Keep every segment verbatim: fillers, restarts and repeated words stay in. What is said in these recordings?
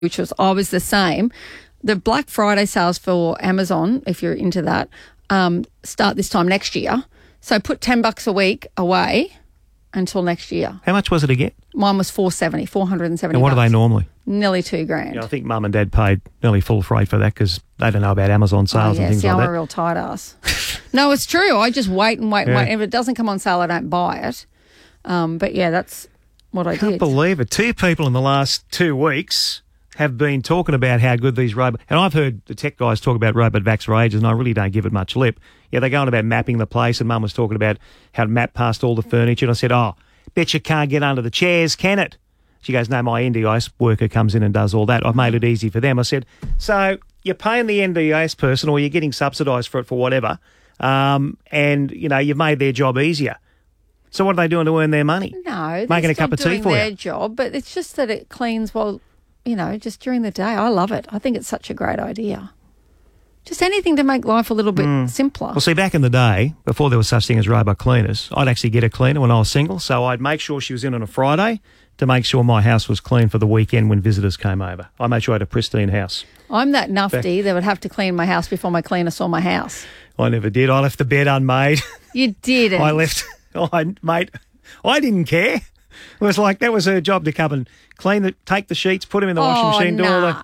which was I was the same. The Black Friday sales for Amazon, if you're into that, um, start this time next year. So put ten bucks a week away until next year. How much was it again? Mine was four seventy, four hundred and seventy. And what bucks. are they normally? Nearly two grand. Yeah, I think Mum and Dad paid nearly full freight for that because they don't know about Amazon sales oh, yeah, and things see, like I'm that. a real tight ass. No, it's true. I just wait and wait and Yeah. wait. If it doesn't come on sale, I don't buy it. Um, but yeah, that's what I, I can't did. believe it. Two people in the last two weeks have been talking about how good these robot... And I've heard the tech guys talk about robot vax for ages, and I really don't give it much lip. Yeah, they're going about mapping the place, and Mum was talking about how to map past all the furniture, and I said, oh, bet you can't get under the chairs, can it? She goes, no, my N D I S worker comes in and does all that. I've made it easy for them. I said, so you're paying the N D I S person or you're getting subsidised for it for whatever, um, and, you know, you've made their job easier. So what are they doing to earn their money? No, they're Making a still cup of tea doing for their you. job, but it's just that it cleans well, you know, just during the day. I love it. I think it's such a great idea. Just anything to make life a little bit simpler. Well, see, back in the day, before there was such thing as robot cleaners, I'd actually get a cleaner when I was single, so I'd make sure she was in on a Friday to make sure my house was clean for the weekend when visitors came over. I made sure I had a pristine house. I'm that nufty that would have to clean my house before my cleaner saw my house. I never did. I left the bed unmade. You didn't. I left... I, mate, I didn't care. It was like that was her job to come and clean the, take the sheets, put them in the washing oh, machine, nah. do all the...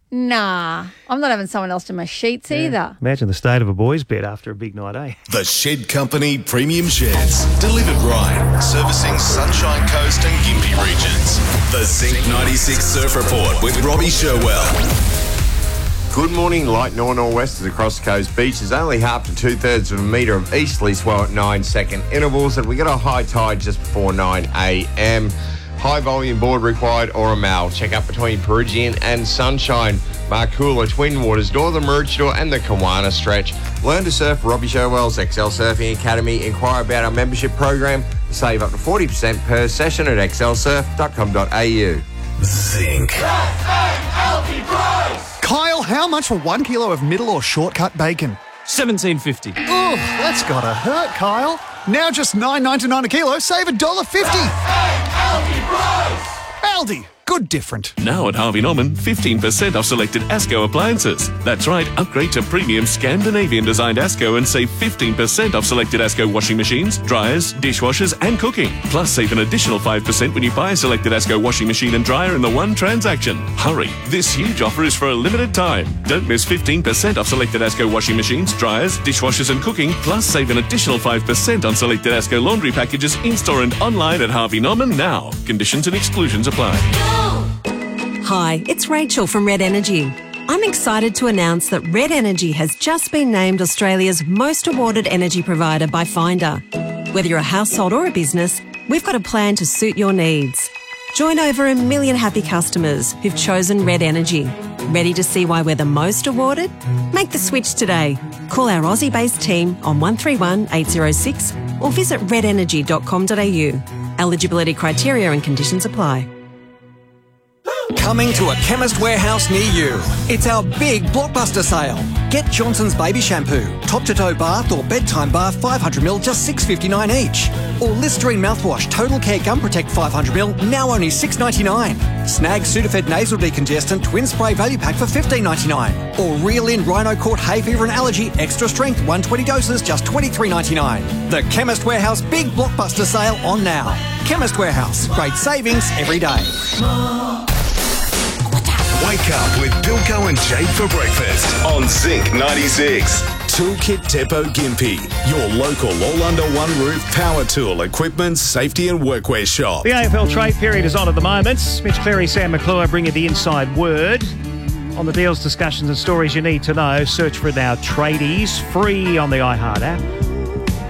Nah. I'm not having someone else do my sheets yeah. either. Imagine the state of a boy's bed after a big night, eh? The Shed Company Premium Sheds. Delivered right. Servicing Sunshine Coast and Gympie regions. The Zinc ninety-six Surf Report with Robbie Sherwell. Good morning. Light nor'-nor'westers across the coast. Beaches only half to two-thirds of a metre of easterly swell at nine-second intervals. And we get a high tide just before nine a.m. High volume board required or a mal. Check up between Perugian and Sunshine, Marcoola, Twin Waters, Northern Maroochydore and the Kawana stretch. Learn to surf Robbie Sherwell's X L Surfing Academy. Inquire about our membership program. Save up to forty percent per session at x l surf dot com dot a u. Zinc. Kyle, how much for one kilo of middle or shortcut bacon? seventeen fifty. Oh, that's gotta hurt, Kyle. Now just nine ninety-nine a kilo, save one dollar fifty. Aldi, good different. Now at Harvey Norman, fifteen percent off selected ASCO appliances. That's right, upgrade to premium Scandinavian-designed ASCO and save fifteen percent off selected ASCO washing machines, dryers, dishwashers and cooking. Plus, save an additional five percent when you buy a selected ASCO washing machine and dryer in the one transaction. Hurry, this huge offer is for a limited time. Don't miss fifteen percent off selected ASCO washing machines, dryers, dishwashers and cooking. Plus, save an additional five percent on selected ASCO laundry packages in-store and online at Harvey Norman now. Conditions and exclusions apply. Hi, it's Rachel from Red Energy. I'm excited to announce that Red Energy has just been named Australia's most awarded energy provider by Finder. Whether you're a household or a business, we've got a plan to suit your needs. Join over a million happy customers who've chosen Red Energy. Ready to see why we're the most awarded? Make the switch today. Call our Aussie-based team on one three one, eight zero six or visit red energy dot com dot a u. Eligibility criteria and conditions apply. Coming to a Chemist Warehouse near you. It's our big blockbuster sale. Get Johnson's Baby Shampoo, top-to-toe bath or bedtime bath five hundred milliliters, just six dollars fifty-nine each. Or Listerine mouthwash, Total Care Gum Protect five hundred milliliters, now only six dollars ninety-nine. Snag Sudafed Nasal Decongestant Twin Spray Value Pack for fifteen dollars ninety-nine. Or Reel In Rhino Court Hay Fever and Allergy Extra Strength one hundred twenty doses, just twenty-three dollars ninety-nine. The Chemist Warehouse big blockbuster sale on now. Chemist Warehouse, great savings every day. Wake up with Bilko and Jade for breakfast on Zinc ninety-six. Toolkit Depot Gympie, your local all-under-one-roof power tool, equipment, safety and workwear shop. The A F L trade period is on at the moment. Mitch Cleary, Sam McClure bring you the inside word on the deals, discussions and stories you need to know. Search for it now. Tradies, free on the iHeart app.